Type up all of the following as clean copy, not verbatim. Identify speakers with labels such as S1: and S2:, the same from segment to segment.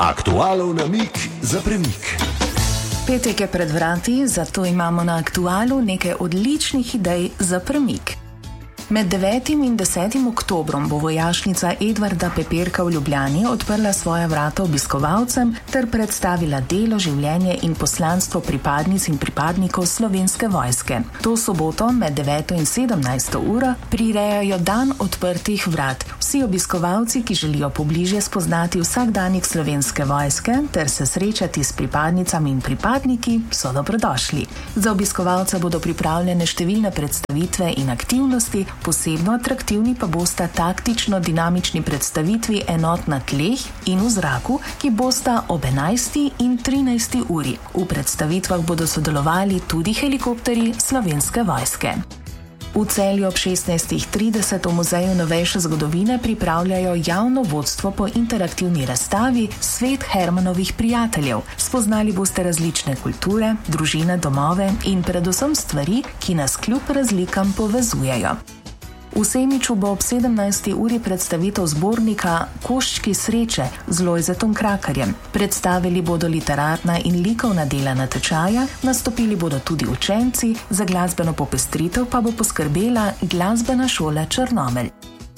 S1: Aktualov namig za premik.
S2: Petek je pred vrati, zato imamo na Aktualu nekaj odličnih idej za premik. Med 9. in 10. oktobrom bo vojašnica Edvarda Pepirka v Ljubljani odprla svoja vrata obiskovalcem ter predstavila delo, življenje in poslanstvo pripadnic in pripadnikov Slovenske vojske. To soboto med 9. in 17. uro prirejajo dan odprtih vrat. Vsi obiskovalci, ki želijo pobližje spoznati vsakdanjik Slovenske vojske ter se srečati s pripadnicami in pripadniki, so dobrodošli. Za obiskovalce bodo pripravljene številne predstavitve in aktivnosti. Posebno atraktivni pa bosta taktično-dinamični predstavitvi enot na tleh in v zraku, ki bosta ob 11. in 13. uri. V predstavitvah bodo sodelovali tudi helikopterji Slovenske vojske. V Celju ob 16.30 v Muzeju novejše zgodovine pripravljajo javno vodstvo po interaktivni razstavi Svet Hermanovih prijateljev. Spoznali boste različne kulture, družine, domove in predvsem stvari, ki nas kljub razlikam povezujejo. V Semiču bo ob 17. uri predstavitev zbornika Koščki sreče z Lojzetom Krakarjem. Predstavili bodo literarna in likovna dela natečaja, nastopili bodo tudi učenci, za glasbeno popestritev pa bo poskrbela Glasbena šola Črnomelj.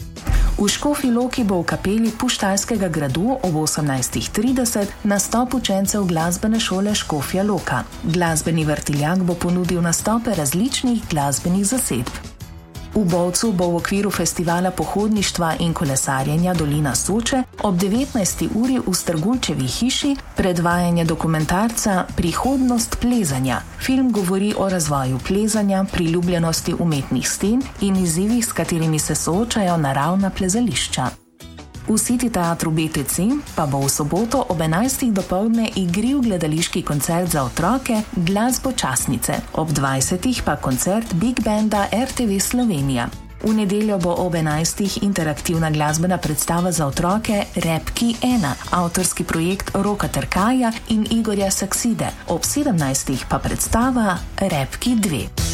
S2: V Škofji Loki bo v kapeli Puštajskega gradu ob 18.30 nastop učencev glasbene šole Škofja Loka. Glasbeni vrtiljak bo ponudil nastope različnih glasbenih zasedb. V Bovcu bo v okviru festivala pohodništva in kolesarjenja Dolina Soče ob 19. uri v Strgulčevi hiši predvajanje dokumentarca Prihodnost plezanja. Film govori o razvoju plezanja, priljubljenosti umetnih sten in izzivih, s katerimi se soočajo naravna plezališča. V City teatru BTC pa bo v soboto ob 11. dopoldne igriv gledališki koncert za otroke Glasbo časnice, ob 20. pa koncert Big Banda RTV Slovenija. V nedeljo bo ob 11. interaktivna glasbena predstava za otroke Repki 1, avtorski projekt Roka Trkaja in Igorja Sakside, ob 17. pa predstava Repki 2.